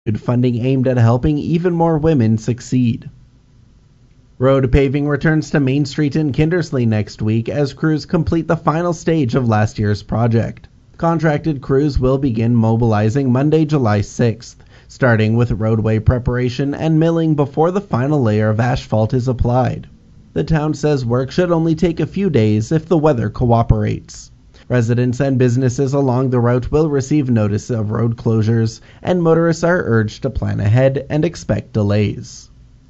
funding aimed at helping even more women succeed. Road paving returns to Main Street in Kindersley next week as crews complete the final stage of last year's project. Contracted crews will begin mobilizing Monday, July 6th, starting with roadway preparation and milling before the final layer of asphalt is applied. The town says work should only take a few days if the weather cooperates. Residents and businesses along the route will receive notice of road closures, and motorists are urged to plan ahead and expect delays.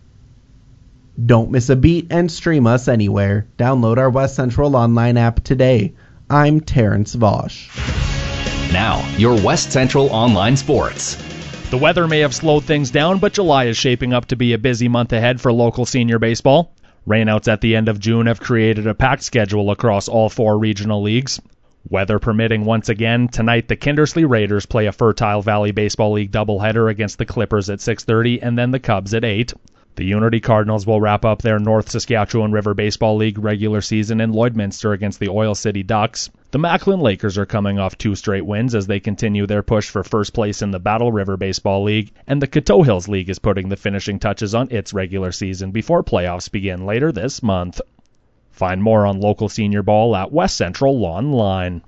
Don't miss a beat and stream us anywhere. Download our West Central Online app today. I'm Terrence Vosch. Now, your West Central Online Sports. The weather may have slowed things down, but July is shaping up to be a busy month ahead for local senior baseball. Rainouts at the end of June have created a packed schedule across all 4 regional leagues. Weather permitting once again, tonight the Kindersley Raiders play a Fertile Valley Baseball League doubleheader against the Clippers at 6:30 and then the Cubs at 8. The Unity Cardinals will wrap up their North Saskatchewan River Baseball League regular season in Lloydminster against the Oil City Ducks. The Macklin Lakers are coming off 2 straight wins as they continue their push for first place in the Battle River Baseball League, and the Coteau Hills League is putting the finishing touches on its regular season before playoffs begin later this month. Find more on local senior ball at West Central Online.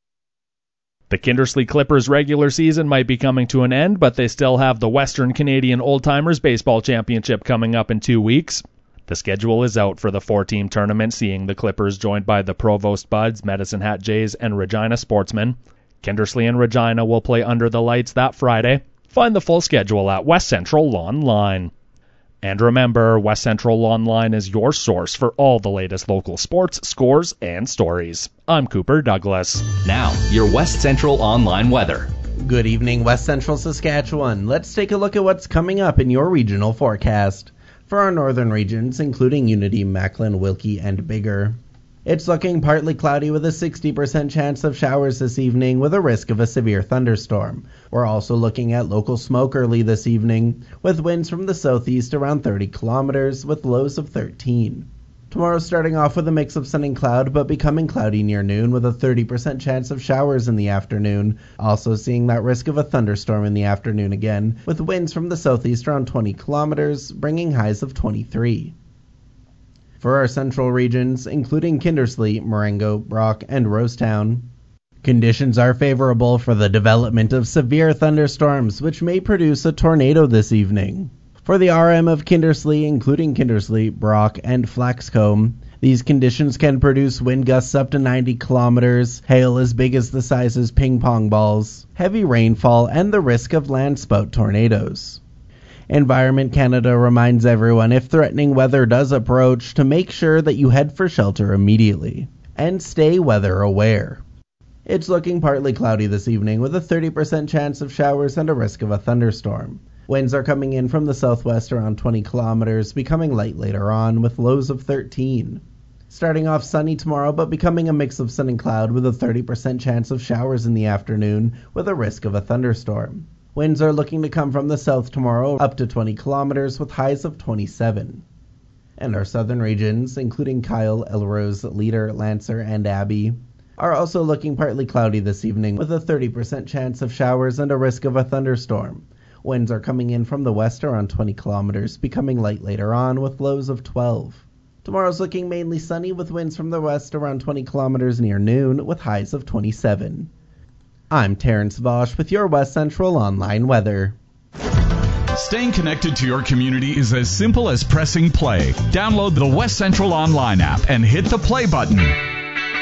The Kindersley Clippers regular season might be coming to an end, but they still have the Western Canadian Old Timers Baseball Championship coming up in 2 weeks. The schedule is out for the 4-team tournament, seeing the Clippers joined by the Provost Buds, Medicine Hat Jays, and Regina Sportsmen. Kindersley and Regina will play under the lights that Friday. Find the full schedule at West Central Online. And remember, West Central Online is your source for all the latest local sports, scores, and stories. I'm Cooper Douglas. Now, your West Central Online weather. Good evening, West Central Saskatchewan. Let's take a look at what's coming up in your regional forecast. For our northern regions, including Unity, Macklin, Wilkie, and Bigger, it's looking partly cloudy with a 60% chance of showers this evening with a risk of a severe thunderstorm. We're also looking at local smoke early this evening with winds from the southeast around 30 kilometers with lows of 13. Tomorrow starting off with a mix of sun and cloud but becoming cloudy near noon with a 30% chance of showers in the afternoon. Also seeing that risk of a thunderstorm in the afternoon again with winds from the southeast around 20 kilometers bringing highs of 23. For our central regions, including Kindersley, Marengo, Brock, and Rosetown, conditions are favorable for the development of severe thunderstorms, which may produce a tornado this evening. For the RM of Kindersley, including Kindersley, Brock, and Flaxcombe, these conditions can produce wind gusts up to 90 kilometers, hail as big as the size as ping pong balls, heavy rainfall, and the risk of landspout tornadoes. Environment Canada reminds everyone if threatening weather does approach to make sure that you head for shelter immediately and stay weather aware. It's looking partly cloudy this evening with a 30% chance of showers and a risk of a thunderstorm. Winds are coming in from the southwest around 20 kilometers, becoming light later on with lows of 13. Starting off sunny tomorrow but becoming a mix of sun and cloud with a 30% chance of showers in the afternoon with a risk of a thunderstorm. Winds are looking to come from the south tomorrow up to 20 kilometers with highs of 27. And our southern regions, including Kyle, Elrose, Leader, Lancer, and Abbey, are also looking partly cloudy this evening with a 30% chance of showers and a risk of a thunderstorm. Winds are coming in from the west around 20 kilometers, becoming light later on with lows of 12. Tomorrow's looking mainly sunny with winds from the west around 20 kilometers near noon with highs of 27. I'm Terrence Vosch with your West Central Online weather. Staying connected to your community is as simple as pressing play. Download the West Central Online app and hit the play button.